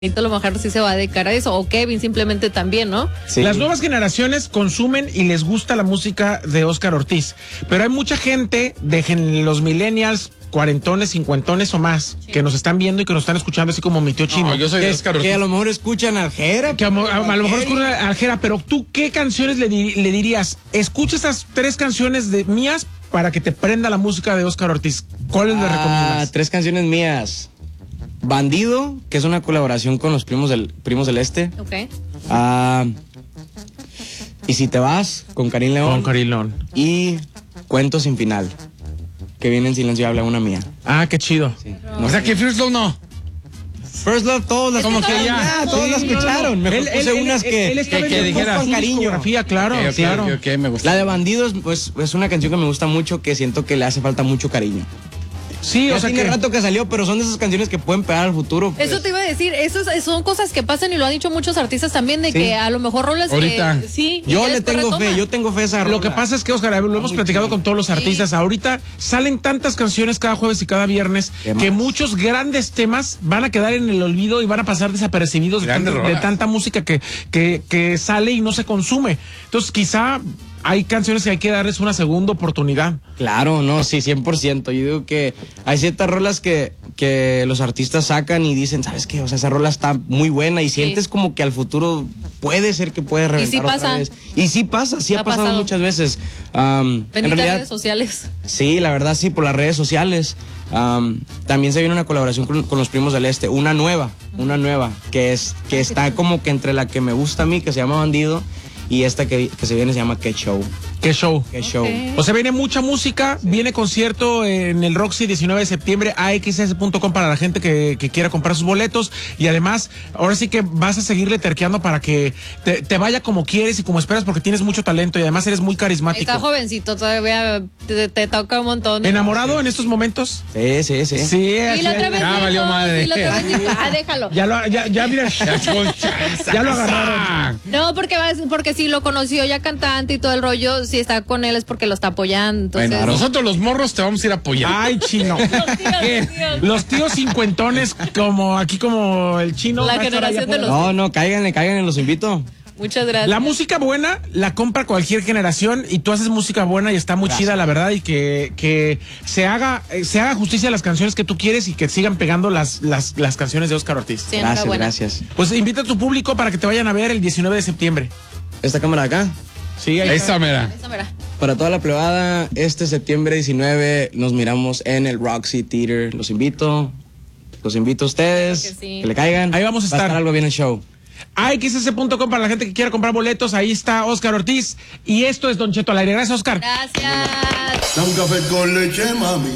A lo mejor sí se va a dedicar a eso, o Kevin simplemente también, ¿no? Sí. Las nuevas generaciones consumen y les gusta la música de Óscar Ortiz, pero hay mucha gente de los millennials, cuarentones, cincuentones o más, que nos están viendo y que nos están escuchando, así como mi tío Chino. No, yo soy de Óscar Ortiz. Que a lo mejor escuchan a Jera. Que a lo mejor escuchan a Jera, pero tú, ¿qué canciones le dirías? Escucha estas 3 canciones de mías para que te prenda la música de Óscar Ortiz. ¿Cuáles le recomiendas? 3 canciones mías. Bandido, que es una colaboración con los Primos del Este. Ok. Y Si te vas, con Karim León. Con Karim León. Y Cuento sin final, que viene en silencio y habla una mía. Ah, qué chido. Sí. O sea que First Love no. First Love, todos las Como que ya. todos la escucharon. Mejor puse unas que dijeras con cariño. Claro, Ok, claro. ok, me gusta. La de Bandidos, pues, es una canción que me gusta mucho, que siento que le hace falta mucho cariño. Sí, Ya o sea tiene que rato que salió, pero son de esas canciones que pueden pegar al futuro. Pues. Eso te iba a decir, son cosas que pasan y lo han dicho muchos artistas también, de Sí. que a lo mejor rolas Ahorita. que sí. y Yo que le después tengo retoman. fe, yo tengo fe a esa lo que rola. pasa es que, Óscar, lo hemos platicado con todos los artistas. Ahorita salen tantas canciones cada jueves y cada viernes ¿Qué que más? muchos grandes temas van a quedar en el olvido y van a pasar desapercibidos Grandes de rolas. tanta música que sale y no se consume. Entonces, quizá hay canciones que hay que darles una segunda oportunidad. Claro, no, sí, 100%. Yo digo que hay ciertas rolas que los artistas sacan y dicen, ¿sabes qué? O sea, esa rola está muy buena y sientes como que al futuro puede ser que puede reventar sí otra pasa. vez. Y sí pasa, sí ha pasado muchas veces. En Benditas realidad, redes sociales. sí, la verdad sí, por las redes sociales. También se viene una colaboración con los Primos del Este, una nueva, que está como que entre la que me gusta a mí, que se llama Bandido, y esta que se viene se llama Qué Show. Qué show. Qué Show. O sea, viene mucha música, viene concierto en el Roxy 19 de septiembre, axs.com para la gente que quiera comprar sus boletos, y además, ahora sí que vas a seguirle terqueando para que te vaya como quieres y como esperas, porque tienes mucho talento y además eres muy carismático. Está jovencito, todavía te toca un montón. ¿Enamorado en estos momentos? Sí. Sí, Y la otra vez Ya valió madre. y la otra vez déjalo. ya mira, ya lo agarraron. No, porque si lo conoció ya cantante y todo el rollo, si está con él es porque lo está apoyando. Entonces, Bueno, nosotros los morros te vamos a ir a apoyar. Ay, Chino. Los tíos cincuentones, como el Chino. La va a estar generación allá de afuera. los- No, cáiganle, los invito. muchas gracias. La música buena la compra cualquier generación y tú haces música buena y está muy chida, la verdad, y que se haga justicia a las canciones que tú quieres y que sigan pegando las canciones de Óscar Ortiz. Sí, enhorabuena. Gracias. Pues invita a tu público para que te vayan a ver el 19 de septiembre. Esta cámara de acá, Sí, ahí está. Esa mera. Esa mera. para toda la plebada, este septiembre 19 nos miramos en el Roxy Theater. Los invito a ustedes, Claro que sí. que le caigan. Ahí vamos a estar. algo bien el show. axs.com para la gente que quiera comprar boletos. Ahí está Óscar Ortiz y esto es Don Cheto al aire. Gracias, Óscar. Gracias. Da un café con leche, mami.